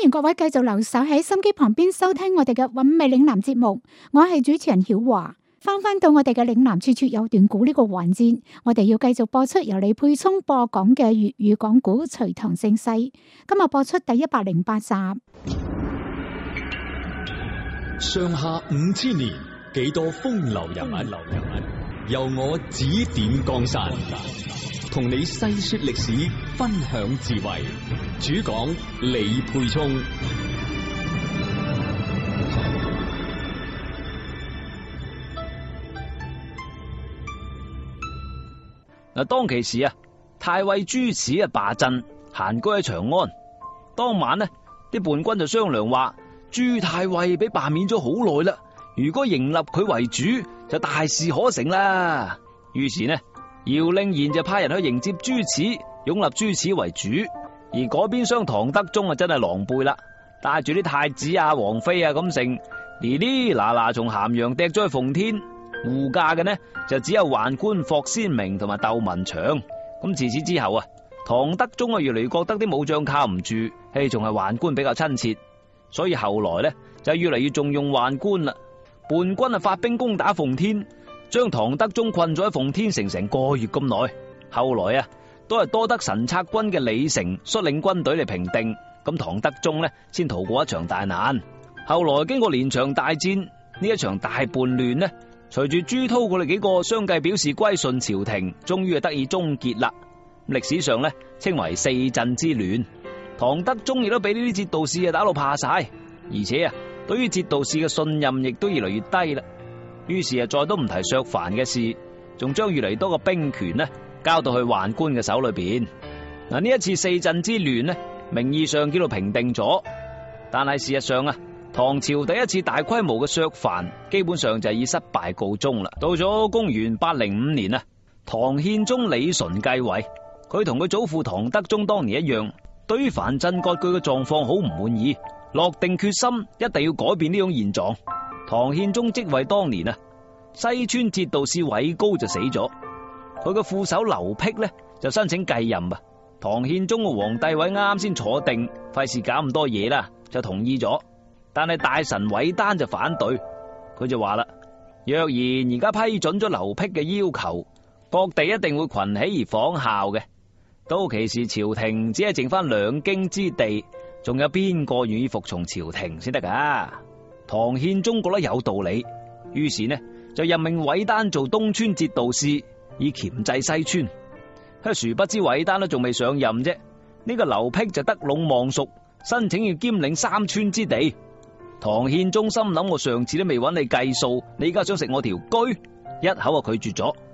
歡迎各位繼續留守喺心機旁邊收聽我哋嘅韻味嶺南節目，我係主持人曉華。翻到我哋嘅嶺南處處有段古呢個環節，我哋要繼續播出由李沛聰播講嘅粵語講古《隋唐盛世》，今日播出第108集。 上下5000年，幾多風流人物，由我指點江山，同你細說歷史，分享智慧。主講李沛聰。 嗱，當其時啊，太尉朱齒罷鎮，閒居喺長安。當晚呢，啲叛軍就商量話，朱太尉俾罷免咗好耐啦，如果迎立佢為主，就大事可成啦。於是呢，姚令賢就派人去迎接朱齒，擁立朱齒為主。而嗰邊廂唐德宗啊，真係狼狽啦，帶住啲太子啊、王妃啊咁成，哩哩嗱嗱從咸陽趯咗去奉天。護駕嘅呢就只有宦官霍先明同埋竇文祥。咁自此之後啊，唐德宗啊越嚟越覺得啲武將靠唔住，仲係宦官比較親切，所以後來呢就越嚟越重用宦官啦。叛軍啊發兵攻打奉天，將唐德宗困咗喺奉天城成個月咁耐。後來啊都係多得神策軍嘅李成率領軍隊嚟平定，咁唐德宗呢先逃過一場大難。後來經過連場大戰，呢一場大叛亂呢，隨住朱韜佢哋幾個相繼表示歸順朝廷，終於係得以終結啦。歷史上呢稱為四鎮之亂。唐德宗亦都俾呢啲節度使啊打到怕晒，而且啊對於節度使嘅信任亦都越嚟越低啦。於是啊再都唔提削藩嘅事，仲將越嚟越多個兵權呢交到去宦官嘅手裏邊。嗱，呢一次四鎮之亂呢，名義上叫做平定咗，但係事實上啊，唐朝第一次大規模嘅削藩，基本上就係以失敗告終啦。到咗公元805年啊，唐憲宗李純繼位，佢同佢祖父唐德宗當年一樣，對於藩鎮割據嘅狀況好唔滿意，落定決心一定要改變呢種現狀。唐憲宗即位當年啊，西川節度使韋高就死咗，佢嘅副手劉辟呢就申請繼任啊。唐憲宗嘅皇帝位啱先坐定，費事搞咁多嘢啦，就同意咗。但係大臣韋丹就反對，佢就話啦：若然而家批准咗劉辟嘅要求，各地一定會群起而仿效嘅。到其時朝廷只係剩翻兩京之地，仲有邊個願意服從朝廷先得噶？唐憲宗覺得有道理，於是呢就任命韋丹做東川節度使，以鉗制西川。殊不知韋丹都仲未上任啫，呢個劉辟就得隴望蜀，申請要兼領三川之地。唐憲宗心諗，我上次都未揾你計數，你而家想食我條車？一口就拒絕咗。